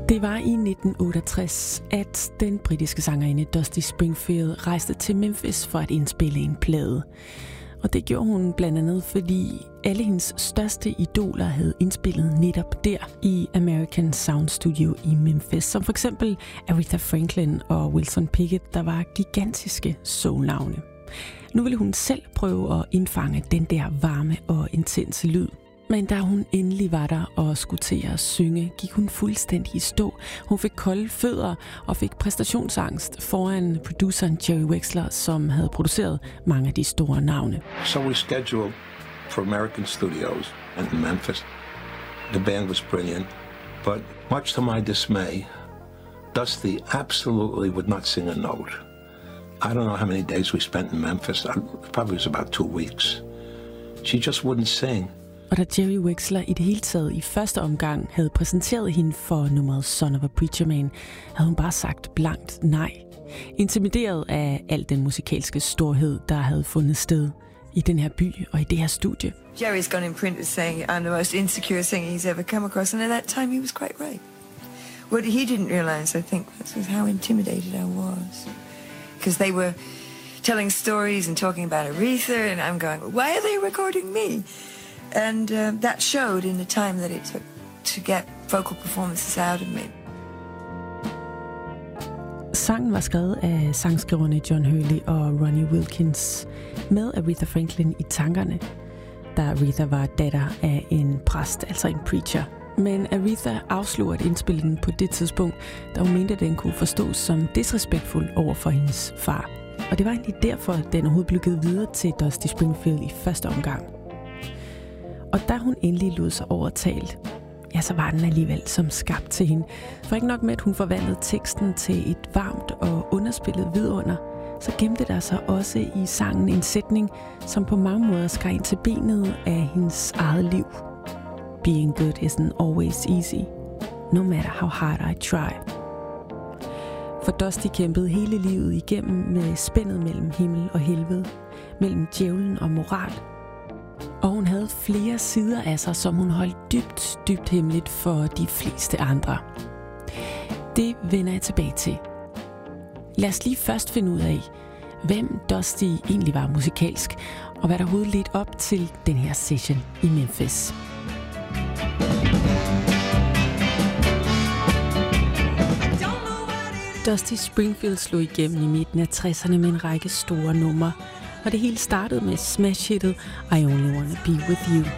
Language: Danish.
Det var i 1968, at den britiske sangerinde Dusty Springfield rejste til Memphis for at indspille en plade. Og det gjorde hun blandt andet, fordi alle hendes største idoler havde indspillet netop der i American Sound Studio i Memphis, som for eksempel Aretha Franklin og Wilson Pickett, der var gigantiske soulnavne. Nu ville hun selv prøve at indfange den der varme og intense lyd. Men da hun endelig var der og skulle til at synge, gik hun fuldstændig i stå. Hun fik kolde fødder og fik præstationsangst foran produceren Jerry Wexler, som havde produceret mange af de store navne. So we scheduled for American Studios in Memphis. The band was brilliant, but much to my dismay, Dusty absolutely would not sing a note. I don't know how many days we spent in Memphis. Probably was about 2 weeks. She just wouldn't sing. Og da Jerry Wexler i det hele taget i første omgang havde præsenteret hende for nummeret Son of a Preacher Man, havde hun bare sagt blankt nej. Intimideret af al den musikalske storhed, der havde fundet sted i den her by og i det her studie. Jerry's gone in print as saying I'm the most insecure singer he's ever come across, and at that time he was quite right. What he didn't realize, I think, was how intimidated I was. Because they were telling stories and talking about Aretha, and I'm going, why are they recording me? And that showed in the time that it took to get vocal performances out of me. Sangen var skrevet af sangskriverne John Hurley og Ronnie Wilkins med Aretha Franklin i tankerne, da Aretha var datter af en præst, altså en preacher. Men Aretha afslog at indspille den på det tidspunkt, da hun mente, at den kunne forstås som disrespektfuld over for hendes far. Og det var egentlig derfor, at den overhovedet blev givet videre til Dusty Springfield i første omgang. Og da hun endelig lod sig overtale, ja, så var den alligevel som skabt til hende. For ikke nok med, at hun forvandlede teksten til et varmt og underspillet vidunder, så gemte der sig også i sangen en sætning, som på mange måder skar ind til benet af hendes eget liv. Being good isn't always easy, no matter how hard I try. For Dusty kæmpede hele livet igennem med spændet mellem himmel og helvede, mellem djævlen og moral. Og hun havde flere sider af sig, som hun holdt dybt, dybt hemmeligt for de fleste andre. Det vender jeg tilbage til. Lad os lige først finde ud af, hvem Dusty egentlig var musikalsk, og hvad der overhovedet ledte op til den her session i Memphis. Dusty Springfield slog igennem i midten af 60'erne med en række store numre, og det hele startede med smash-hittet I Only Wanna Be With You.